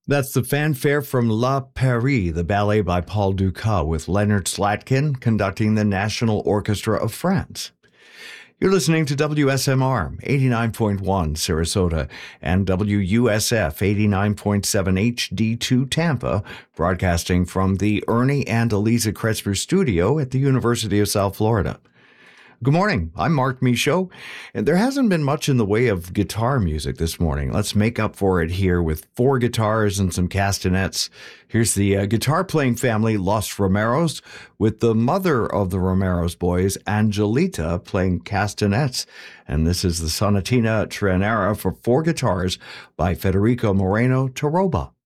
That's the fanfare from La Pairie, the ballet by Paul Dukas, with Leonard Slatkin conducting the National Orchestra of France. You're listening to WSMR 89.1 Sarasota and WUSF 89.7 HD2 Tampa, broadcasting from the Ernie and Eliza Kretzmer studio at the University of South Florida. Good morning. I'm Mark Michaud, and there hasn't been much in the way of guitar music this morning. Let's make up for it here with 4 guitars and some castanets. Here's the guitar-playing family Los Romeros, with the mother of the Romeros boys, Angelita, playing castanets. And this is the Sonatina Trenera for 4 guitars by Federico Moreno Taroba.